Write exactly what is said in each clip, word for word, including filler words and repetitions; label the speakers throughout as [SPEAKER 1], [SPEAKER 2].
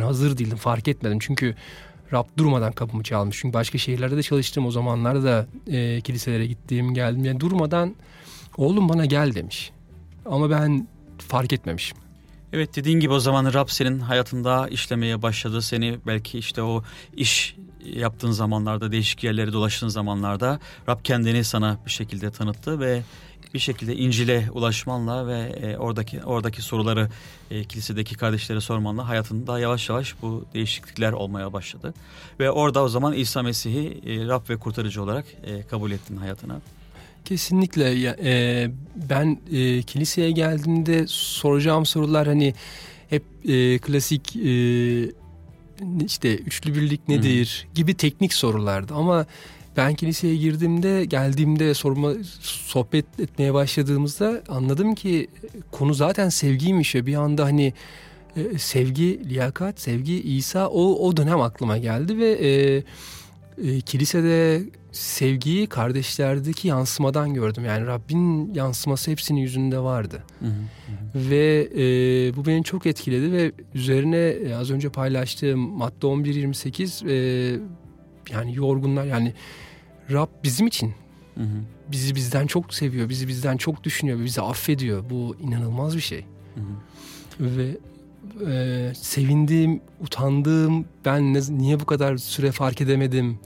[SPEAKER 1] hazır değildim, fark etmedim. Çünkü Rab durmadan kapımı çalmış. Çünkü başka şehirlerde de çalıştım. O zamanlarda da e, kiliselere gittiğim, geldim. Yani durmadan oğlum bana gel demiş. Ama ben fark etmemişim.
[SPEAKER 2] Evet, dediğin gibi o zaman Rab senin hayatında işlemeye başladı. Seni belki işte o iş yaptığın zamanlarda, değişik yerlere dolaştığın zamanlarda Rab kendini sana bir şekilde tanıttı ve bir şekilde İncil'e ulaşmanla ve e, oradaki oradaki soruları e, kilisedeki kardeşlere sormanla hayatında yavaş yavaş bu değişiklikler olmaya başladı. Ve orada o zaman İsa Mesih'i e, Rab ve kurtarıcı olarak e, kabul ettin hayatına.
[SPEAKER 1] Kesinlikle. Ya, e, ben e, kiliseye geldiğimde soracağım sorular hani hep e, klasik e, işte üçlü birlik nedir hmm. gibi teknik sorulardı. Ama ben kiliseye girdiğimde, geldiğimde sorma, sohbet etmeye başladığımızda anladım ki konu zaten sevgiymiş ve bir anda hani e, sevgi, liyakat, sevgi, İsa o o dönem aklıma geldi ve e, e, kilisede sevgiyi kardeşlerdeki yansımadan gördüm. Yani Rabbin yansıması hepsinin yüzünde vardı. Hı hı hı. Ve e, bu beni çok etkiledi ve üzerine e, az önce paylaştığım madde on bir yirmi sekiz e, yani yorgunlar, yani Rab bizim için. Hı hı. Bizi bizden çok seviyor, bizi bizden çok düşünüyor, bizi affediyor. Bu inanılmaz bir şey. Hı hı. Ve e, sevindiğim, utandığım, ben ne, niye bu kadar süre fark edemedim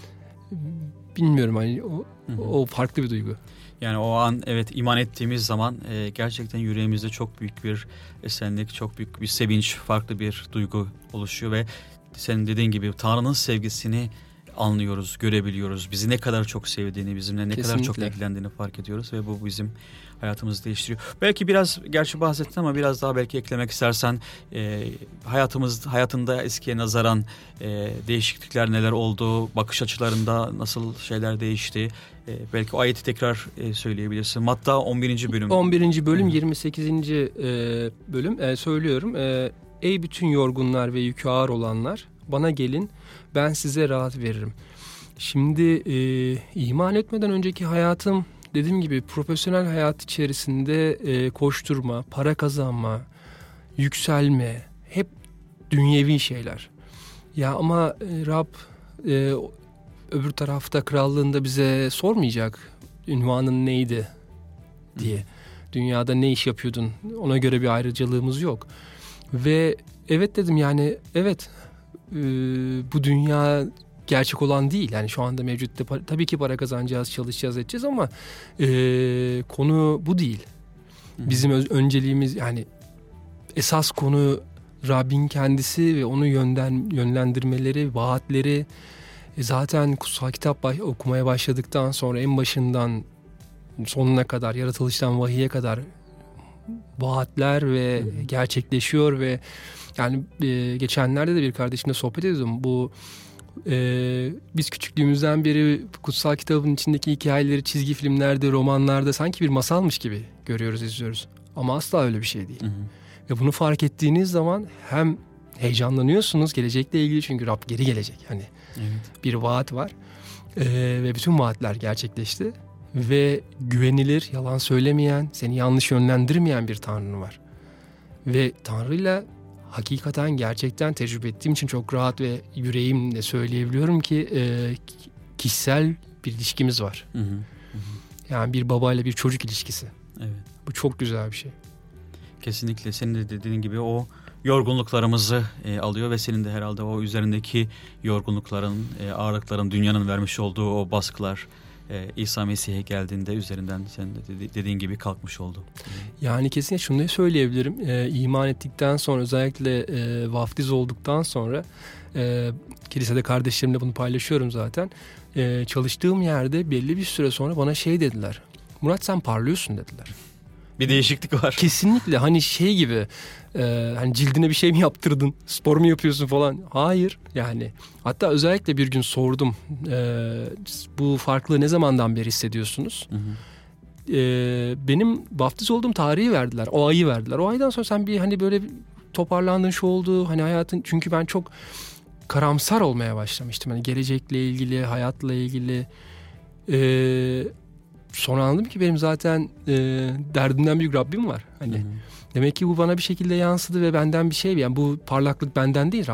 [SPEAKER 1] bilmiyorum, hani o, hı hı. o farklı bir duygu.
[SPEAKER 2] Yani o an evet iman ettiğimiz zaman e, gerçekten yüreğimizde çok büyük bir esenlik, çok büyük bir sevinç, farklı bir duygu oluşuyor ve senin dediğin gibi Tanrı'nın sevgisini anlıyoruz, görebiliyoruz. Bizi ne kadar çok sevdiğini, bizimle ne Kesinlikle. kadar çok ilgilendiğini fark ediyoruz ve bu bizim hayatımızı değiştiriyor. Belki biraz, gerçi bahsettin ama biraz daha belki eklemek istersen e, hayatımız hayatında eskiye nazaran e, değişiklikler neler oldu, bakış açılarında nasıl şeyler değişti? E, belki o ayeti tekrar e, söyleyebilirsin. Matta on birinci bölüm.
[SPEAKER 1] on birinci bölüm yirmi sekizinci E, bölüm e, söylüyorum. E, Ey bütün yorgunlar ve yükü ağır olanlar, bana gelin, ben size rahat veririm. Şimdi e, iman etmeden önceki hayatım, dediğim gibi profesyonel hayat içerisinde e, koşturma, para kazanma, yükselme, hep dünyevi şeyler. Ya ama e, Rab e, öbür tarafta krallığında bize sormayacak ünvanın neydi diye. Dünyada ne iş yapıyordun? Ona göre bir ayrıcalığımız yok. Ve evet dedim, yani evet e, bu dünya gerçek olan değil. Yani şu anda mevcutta para, tabii ki para kazanacağız, çalışacağız, edeceğiz ama e, konu bu değil. Bizim öz, önceliğimiz, yani esas konu Rabbin kendisi ve onu yönden, yönlendirmeleri, vaatleri. E, zaten kutsal kitap baş, okumaya başladıktan sonra en başından sonuna kadar, yaratılıştan vahiye kadar vaatler ve hı hı. gerçekleşiyor ve yani e, geçenlerde de bir kardeşimle sohbet ediyordum. Bu e, biz küçüklüğümüzden beri kutsal kitabın içindeki hikayeleri çizgi filmlerde, romanlarda sanki bir masalmış gibi görüyoruz, izliyoruz. Ama asla öyle bir şey değil. Hı hı. Ve bunu fark ettiğiniz zaman hem heyecanlanıyorsunuz gelecekle ilgili, çünkü Rab geri gelecek. Hani evet. bir vaat var e, ve bütün vaatler gerçekleşti. Ve güvenilir, yalan söylemeyen, seni yanlış yönlendirmeyen bir Tanrı var. Ve Tanrı'yla hakikaten gerçekten tecrübe ettiğim için çok rahat ve yüreğimle söyleyebiliyorum ki e, kişisel bir ilişkimiz var. Hı hı. Hı. Yani bir babayla bir çocuk ilişkisi. Evet. Bu çok güzel bir şey.
[SPEAKER 2] Kesinlikle senin de dediğin gibi o yorgunluklarımızı e, alıyor ve senin de herhalde o üzerindeki yorgunlukların, e, ağırlıkların, dünyanın vermiş olduğu o baskılar e, İsa Mesih'e geldiğinde üzerinden senin de dediğin gibi kalkmış oldu.
[SPEAKER 1] Yani kesinlikle şunu da söyleyebilirim. E, iman ettikten sonra, özellikle e, vaftiz olduktan sonra e, kilisede kardeşlerimle bunu paylaşıyorum zaten. E, çalıştığım yerde belli bir süre sonra bana şey dediler. Murat, sen parlıyorsun dediler.
[SPEAKER 2] Bir değişiklik var.
[SPEAKER 1] Kesinlikle, hani şey gibi e, hani cildine bir şey mi yaptırdın, spor mu yapıyorsun falan. Hayır yani, hatta özellikle bir gün sordum, e, bu farklılığı ne zamandan beri hissediyorsunuz? Hı hı. E, benim vaftiz olduğum tarihi verdiler, o ayı verdiler. O aydan sonra sen bir hani böyle toparlandın, şu oldu hani hayatın, çünkü ben çok karamsar olmaya başlamıştım. Hani gelecekle ilgili, hayatla ilgili. Eee Sonra anladım ki benim zaten e, derdimden büyük Rabbim var. Hani hı hı. Demek ki bu bana bir şekilde yansıdı ve benden bir şey, yani bu parlaklık benden değil,